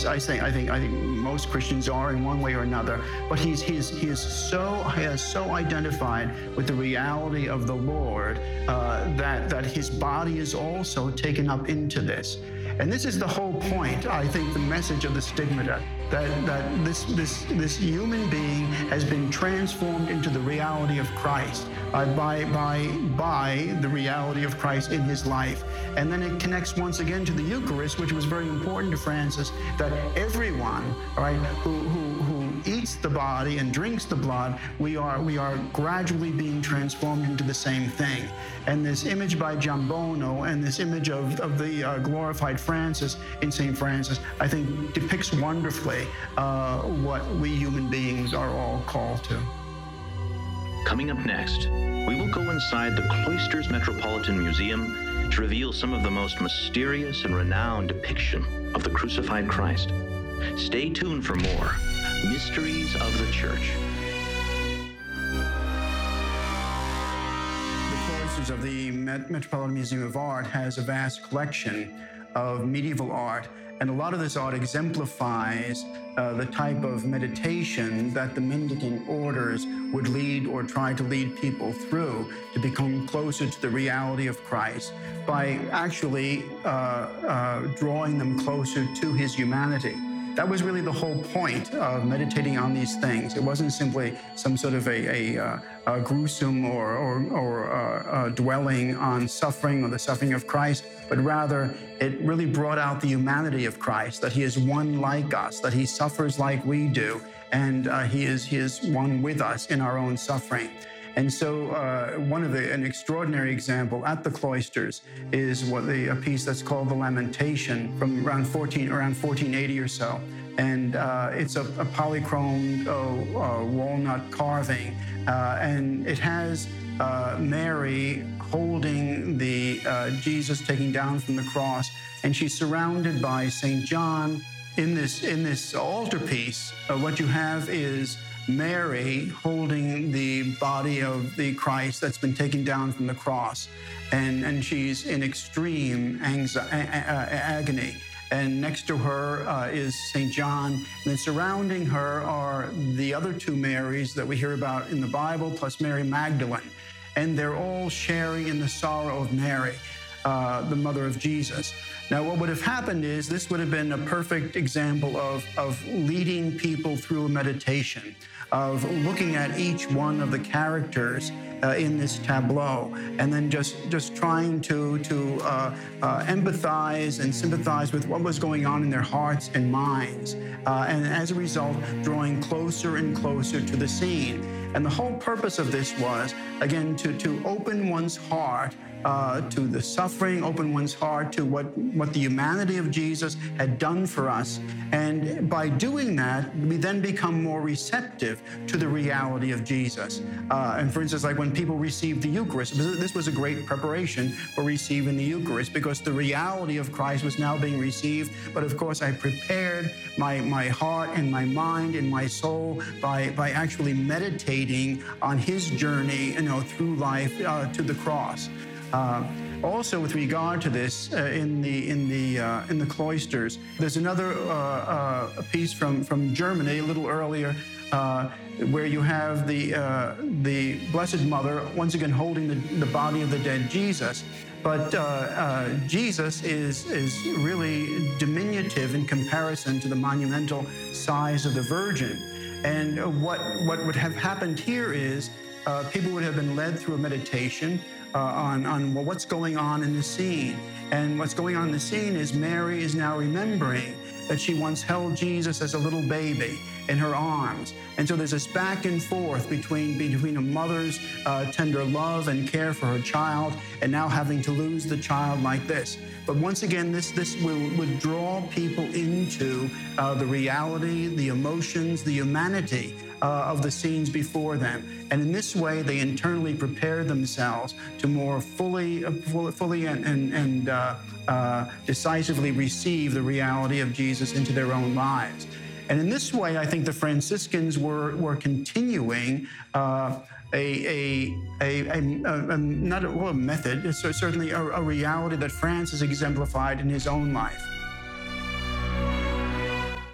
I think most Christians are in one way or another. But he has so identified with the reality of the Lord that his body is also taken up into this. And this is the whole point, I think, the message of the stigmata, that this human being has been transformed into the reality of Christ by the reality of Christ in his life. And then it connects once again to the Eucharist, which was very important to Francis, that everyone, right, who eats the body and drinks the blood, we are gradually being transformed into the same thing. And this image by Giambono and this image of the glorified Francis in St. Francis, I think depicts wonderfully what we human beings are all called to. Coming up next, we will go inside the Cloisters Metropolitan Museum to reveal some of the most mysterious and renowned depiction of the crucified Christ. Stay tuned for more Mysteries of the Church. The Cloisters of the Metropolitan Museum of Art has a vast collection of medieval art, and a lot of this art exemplifies the type of meditation that the mendicant orders would lead or try to lead people through to become closer to the reality of Christ by actually drawing them closer to his humanity. That was really the whole point of meditating on these things. It wasn't simply some sort of a gruesome or dwelling on suffering or the suffering of Christ, but rather it really brought out the humanity of Christ, that he is one like us, that he suffers like we do, and he is one with us in our own suffering. And so an extraordinary example at the Cloisters is a piece that's called The Lamentation from around 1480 or so. And it's a polychrome walnut carving. And it has Mary holding the Jesus taking down from the cross. And she's surrounded by St. John. In this altarpiece, what you have is Mary holding the body of the Christ that's been taken down from the cross, and she's in extreme agony. And next to her is St. John, and then surrounding her are the other two Marys that we hear about in the Bible, plus Mary Magdalene. And they're all sharing in the sorrow of Mary, the mother of Jesus. Now, what would have happened is this would have been a perfect example of leading people through a meditation, of looking at each one of the characters in this tableau, and then just trying to empathize and sympathize with what was going on in their hearts and minds, and as a result, drawing closer and closer to the scene. And the whole purpose of this was, again, to open one's heart to the suffering, open one's heart to what the humanity of Jesus had done for us. And by doing that, we then become more receptive to the reality of Jesus. And for instance, like when people received the Eucharist, this was a great preparation for receiving the Eucharist, because the reality of Christ was now being received. But of course, I prepared my heart and my mind and my soul by actually meditating on his journey, through life to the cross. Also, with regard to this, in the Cloisters, there's another piece from Germany a little earlier, where you have the Blessed Mother once again holding the body of the dead Jesus. But Jesus is really diminutive in comparison to the monumental size of the Virgin. And what would have happened here is people would have been led through a meditation on what's going on in the scene. And what's going on in the scene is Mary is now remembering that she once held Jesus as a little baby in her arms. And so there's this back and forth between a mother's tender love and care for her child, and now having to lose the child like this. But once again, this would draw people into the reality, the emotions, the humanity of the scenes before them. And in this way, they internally prepare themselves to more fully and decisively receive the reality of Jesus into their own lives. And in this way, I think the Franciscans were continuing not a method, it's certainly a reality that Francis exemplified in his own life.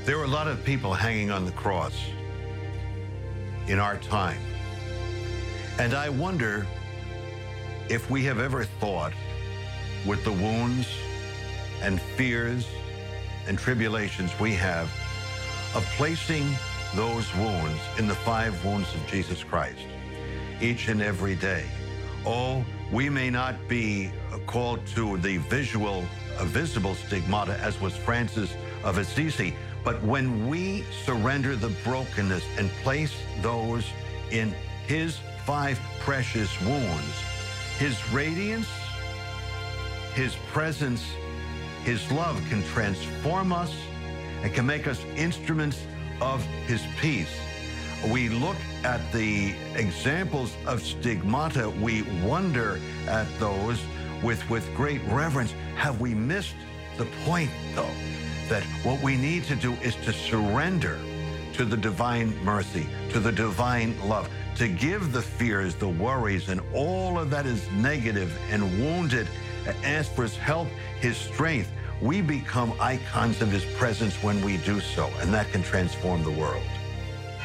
There are a lot of people hanging on the cross in our time. And I wonder if we have ever thought, with the wounds and fears and tribulations we have, of placing those wounds in the 5 wounds of Jesus Christ each and every day. Oh, we may not be called to the visible stigmata, as was Francis of Assisi, but when we surrender the brokenness and place those in his 5 precious wounds, his radiance, his presence, his love can transform us and can make us instruments of his peace. We look at the examples of stigmata, we wonder at those with great reverence. Have we missed the point, though, that what we need to do is to surrender to the divine mercy, to the divine love, to give the fears, the worries, and all of that is negative and wounded, and ask for his help, his strength. We become icons of his presence when we do so, and that can transform the world.